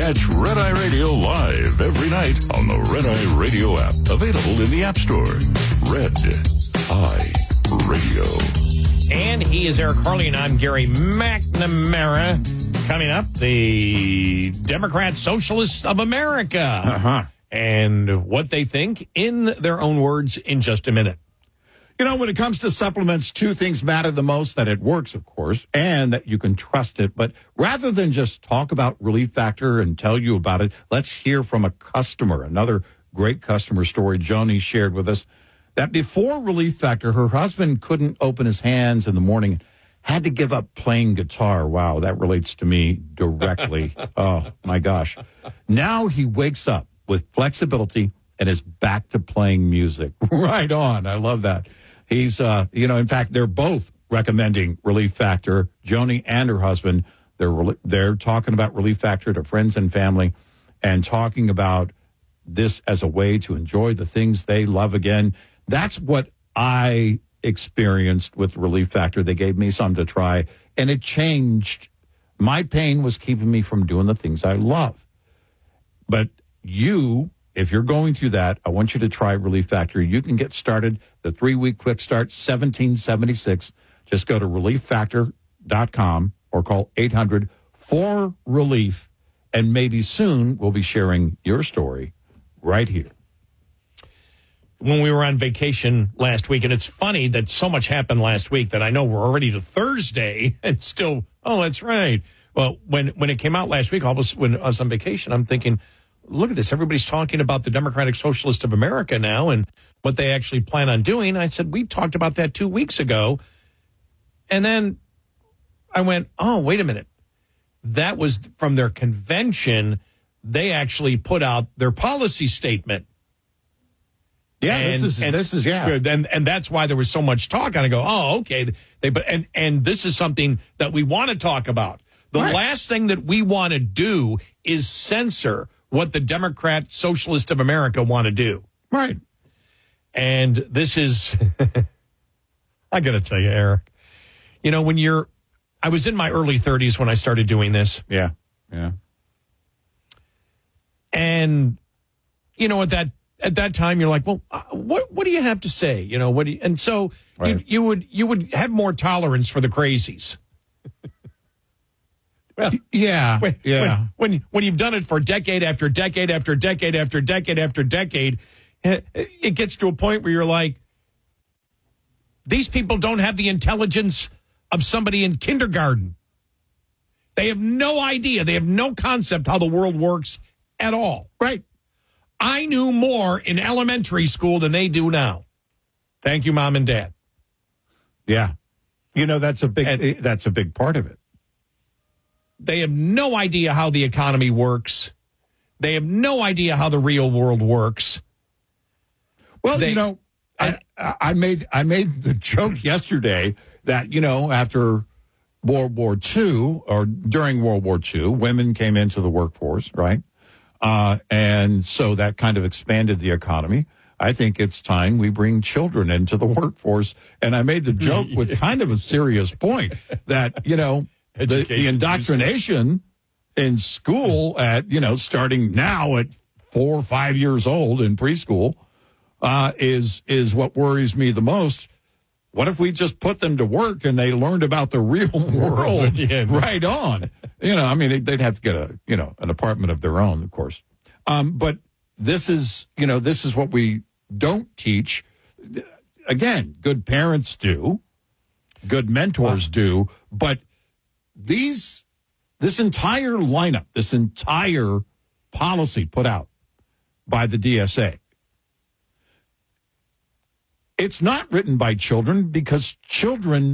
Catch Red Eye Radio live every night on the Red Eye Radio app. Available in the App Store. Red Eye Radio. And he is Eric Harley, and I'm Gary McNamara. Coming up, the Democrat Socialists of America. And what they think in their own words in just a minute. You know, when it comes to supplements, two things matter the most: that it works, of course, and that you can trust it. But rather than just talk about Relief Factor and tell you about it, let's hear from a customer. Another great customer story Joni shared with us, that before Relief Factor, her husband couldn't open his hands in the morning, had to give up playing guitar. Wow, that relates to me directly. Oh, my gosh. Now he wakes up with flexibility and is back to playing music. Right on. I love that. He's, in fact, they're both recommending Relief Factor. Joni and her husband, they're talking about Relief Factor to friends and family and talking about this as a way to enjoy the things they love again. That's what I experienced with Relief Factor. They gave me some to try, and it changed. My pain was keeping me from doing the things I love. But if you're going through that, I want you to try Relief Factor. You can get started. The 3-week quick start, $17.76. Just go to relieffactor.com or call 800-4RELIEF. And maybe soon we'll be sharing your story right here. When we were on vacation last week, and it's funny that so much happened last week that I know we're already to Thursday and still, that's right. Well, when it came out last week, when I was on vacation, I'm thinking, look at this. Everybody's talking about the Democratic Socialists of America now and what they actually plan on doing. I said, we talked about that 2 weeks ago. And then I went, oh, wait a minute. That was from their convention. They actually put out their policy statement. Yeah, and this is. And that's why there was so much talk. And I go, oh, okay. And this is something that we want to talk about. The last thing that we want to do is censor what the Democrat Socialist of America want to do. Right. And this is, I got to tell you, Eric, I was in my early 30s when I started doing this. Yeah. And, at that time, you're like, well, what do you have to say? And so you would have more tolerance for the crazies. Well, yeah. When you've done it for decade after decade after decade after decade after decade, it gets to a point where you're like, these people don't have the intelligence of somebody in kindergarten. They have no idea. They have no concept how the world works at all. Right. I knew more in elementary school than they do now. Thank you, Mom and Dad. Yeah. That's a big part of it. They have no idea how the economy works. They have no idea how the real world works. Well, I made the joke yesterday that, after World War II or during World War II, women came into the workforce, right? And so that kind of expanded the economy. I think it's time we bring children into the workforce. And I made the joke with kind of a serious point that, the indoctrination in school at, starting now at 4 or 5 years old in preschool, is what worries me the most. What if we just put them to work and they learned about the real world right on? They'd have to get an apartment of their own, of course. But this is what we don't teach. Again, good parents do, good mentors do, but this entire lineup, this entire policy put out by the DSA, it's not written by children because children